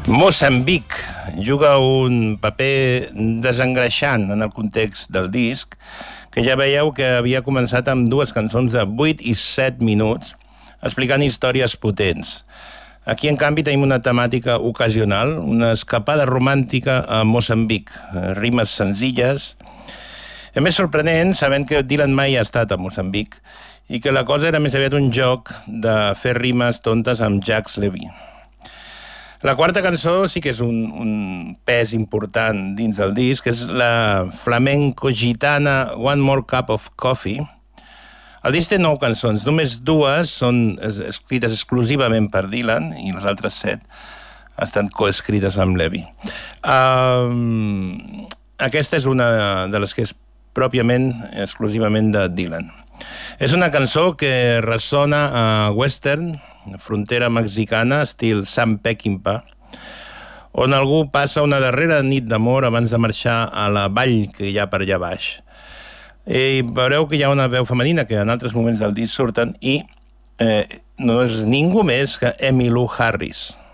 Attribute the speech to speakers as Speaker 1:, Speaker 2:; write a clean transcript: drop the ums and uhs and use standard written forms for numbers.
Speaker 1: Moçambic juga un paper desengreixant en el context del disc, que ja veieu que havia començat amb dues cançons de 8 i 7 minuts, explicant històries potents. Aquí, en canvi, tenim una temàtica ocasional, una escapada romàntica a Moçambic, rimes senzilles. És més sorprenent, sabent que Dylan mai ha estat a Moçambic i que la cosa era més aviat un joc de fer rimes tontes amb Jacques Levy. La quarta cançó sí que és un pes important dins del disc, és la flamenco-gitana One More Cup of Coffee. El disc té 9 cançons, només 2 són escrites exclusivament per Dylan i les altres 7 estan coescrites amb Levy. Aquesta és una de les que és pròpiament, exclusivament de Dylan. És una cançó que ressona a western, frontera mexicana, estil Sam Peckinpah, on algú passa una darrera nit d'amor abans de marxar a la vall que hi ha per allà baix. I veureu que hi ha una veu femenina que en altres moments del disc surten i no és ningú més que Emmylou Harris.